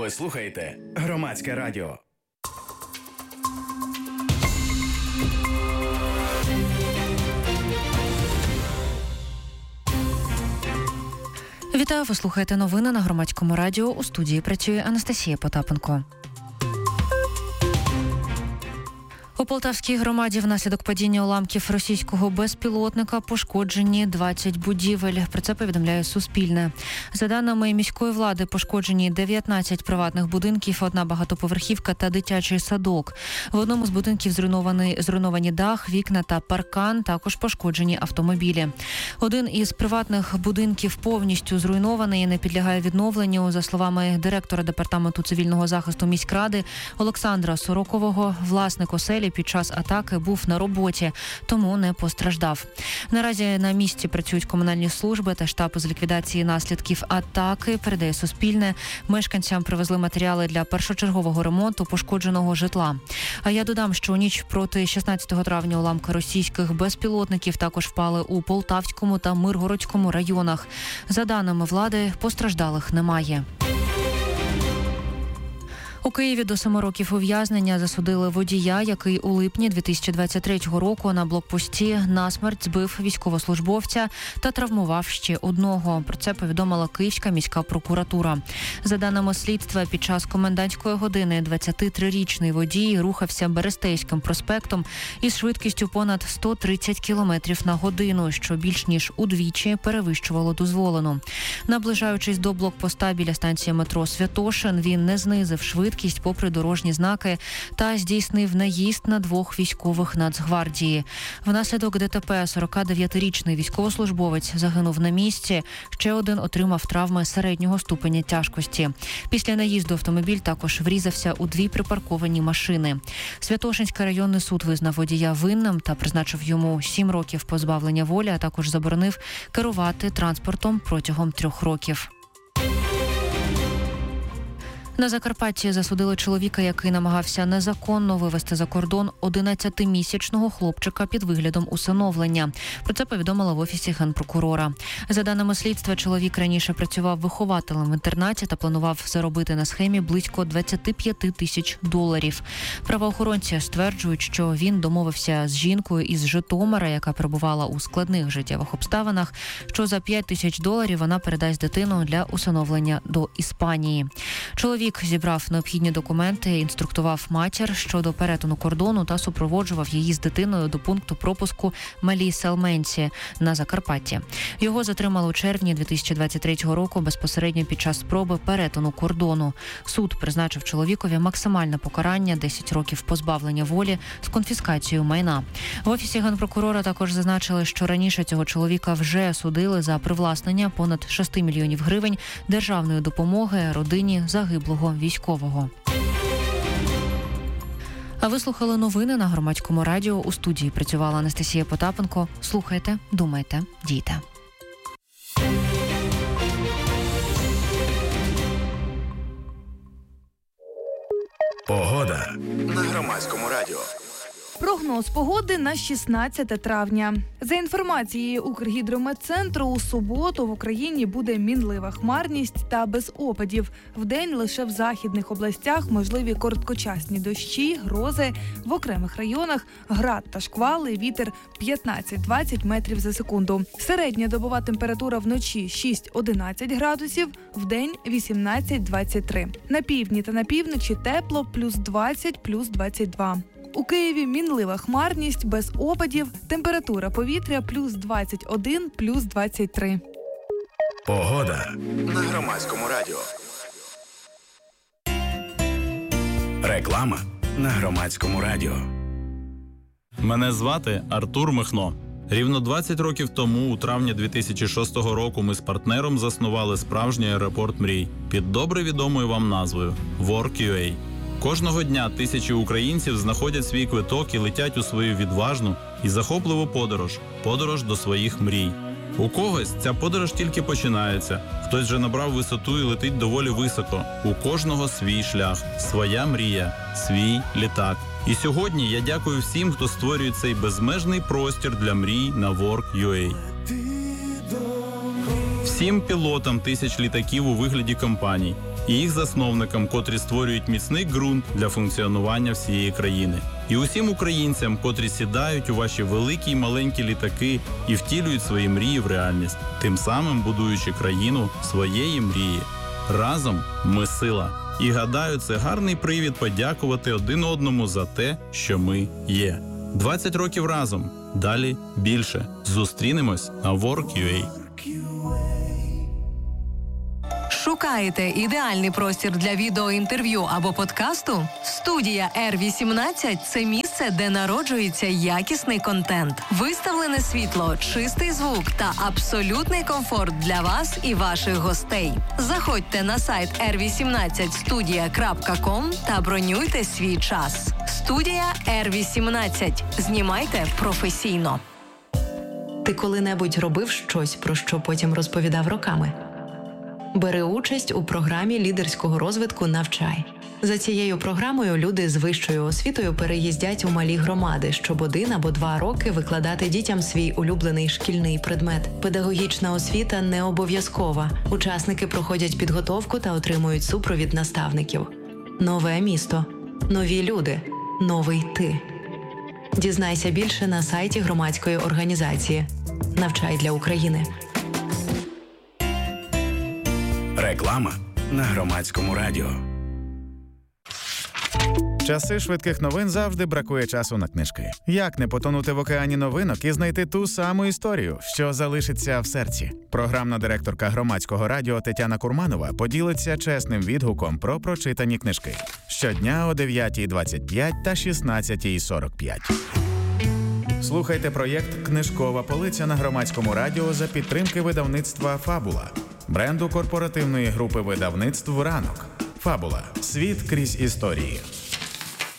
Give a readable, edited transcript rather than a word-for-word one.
Ви слухаєте Громадське радіо. Вітаю, ви слухаєте новини на Громадському радіо. У студії працює Анастасія Потапенко. У Полтавській громаді внаслідок падіння уламків російського безпілотника пошкоджені 20 будівель. Про це повідомляє Суспільне. За даними міської влади, пошкоджені 19 приватних будинків, одна багатоповерхівка та дитячий садок. В одному з будинків зруйновані дах, вікна та паркан, також пошкоджені автомобілі. Один із приватних будинків повністю зруйнований і не підлягає відновленню. За словами директора департаменту цивільного захисту міськради Олександра Сорокового, власник оселі під час атаки був на роботі, тому не постраждав. Наразі на місці працюють комунальні служби та штаб з ліквідації наслідків атаки, передає Суспільне. Мешканцям привезли матеріали для першочергового ремонту пошкодженого житла. А я додам, що у ніч проти 16 травня уламки російських безпілотників також впали у Полтавському та Миргородському районах. За даними влади, постраждалих немає. У Києві до 7 років ув'язнення засудили водія, який у липні 2023 року на блокпості насмерть збив військовослужбовця та травмував ще одного. Про це повідомила Київська міська прокуратура. За даними слідства, під час комендантської години 23-річний водій рухався Берестейським проспектом із швидкістю понад 130 км на годину, що більш ніж удвічі перевищувало дозволену. Наближаючись до блокпоста біля станції метро Святошин, він не знизив швидкість попри дорожні знаки та здійснив наїзд на 2 військових Нацгвардії. Внаслідок ДТП 49-річний військовослужбовець загинув на місці, ще один отримав травми середнього ступеня тяжкості. Після наїзду автомобіль також врізався у 2 припарковані машини. Святошинський районний суд визнав водія винним та призначив йому 7 років позбавлення волі, а також заборонив керувати транспортом протягом 3 років. На Закарпатті засудили чоловіка, який намагався незаконно вивезти за кордон 11-місячного хлопчика під виглядом усиновлення. Про це повідомили в Офісі Генпрокурора. За даними слідства, чоловік раніше працював вихователем в інтернаті та планував заробити на схемі близько 25 тисяч доларів. Правоохоронці стверджують, що він домовився з жінкою із Житомира, яка перебувала у складних життєвих обставинах, що за 5 тисяч доларів вона передасть дитину для усиновлення до Іспанії. Чоловік зібрав необхідні документи, інструктував матір щодо перетину кордону та супроводжував її з дитиною до пункту пропуску Малій Селменці на Закарпатті. Його затримали у червні 2023 року безпосередньо під час спроби перетину кордону. Суд призначив чоловікові максимальне покарання – 10 років позбавлення волі з конфіскацією майна. В Офісі Генпрокурора також зазначили, що раніше цього чоловіка вже судили за привласнення понад 6 мільйонів гривень державної допомоги родині загиблого військового. А ви слухали новини на Громадському радіо. У студії працювала Анастасія Потапенко. Слухайте, думайте, дійте. Погода на Громадському радіо. Прогноз погоди на 16 травня. За інформацією Укргідрометцентру, у суботу в Україні буде мінлива хмарність та без опадів. Вдень лише в західних областях можливі короткочасні дощі, грози, в окремих районах град та шквали, вітер 15-20 метрів за секунду. Середня добова температура вночі 6-11 градусів, вдень 18-23. На півдні та на півночі тепло плюс 20, плюс 22. У Києві мінлива хмарність, без опадів, температура повітря плюс 21, плюс 23. Погода на Громадському радіо. Реклама на Громадському радіо. Мене звати Артур Михно. Рівно 20 років тому, у травні 2006 року, ми з партнером заснували справжній аеропорт мрій під добре відомою вам назвою WorkUA. Кожного дня тисячі українців знаходять свій квиток і летять у свою відважну і захопливу подорож до своїх мрій. У когось ця подорож тільки починається, хтось вже набрав висоту і летить доволі високо. У кожного свій шлях, своя мрія, свій літак. І сьогодні я дякую всім, хто створює цей безмежний простір для мрій на WorkUA. всім пілотам тисяч літаків у вигляді компаній і їх засновникам, котрі створюють міцний ґрунт для функціонування всієї країни. І усім українцям, котрі сідають у ваші великі й маленькі літаки і втілюють свої мрії в реальність, тим самим будуючи країну своєї мрії. Разом ми сила. І гадаю, це гарний привід подякувати один одному за те, що ми є. 20 років разом. Далі більше. Зустрінемось на Work.ua. Шукаєте ідеальний простір для відеоінтерв'ю або подкасту? Студія R18 – це місце, де народжується якісний контент. Виставлене світло, чистий звук та абсолютний комфорт для вас і ваших гостей. Заходьте на сайт r18studia.com та бронюйте свій час. Студія R18. Знімайте професійно. Ти коли-небудь робив щось, про що потім розповідав роками? Бери участь у програмі лідерського розвитку «Навчай». За цією програмою люди з вищою освітою переїздять у малі громади, щоб 1 або 2 роки викладати дітям свій улюблений шкільний предмет. Педагогічна освіта не обов'язкова. Учасники проходять підготовку та отримують супровід наставників. Нове місто. Нові люди. Новий ти. Дізнайся більше на сайті громадської організації «Навчай для України». Реклама на Громадському радіо. Часи швидких новин завжди бракує часу на книжки. Як не потонути в океані новинок і знайти ту саму історію, що залишиться в серці? Програмна директорка Громадського радіо Тетяна Курманова поділиться чесним відгуком про прочитані книжки. Щодня о 9:25 та 16:45. Слухайте проєкт «Книжкова полиця» на Громадському радіо за підтримки видавництва «Фабула», бренду корпоративної групи видавництв «Ранок». «Фабула. Світ крізь історії».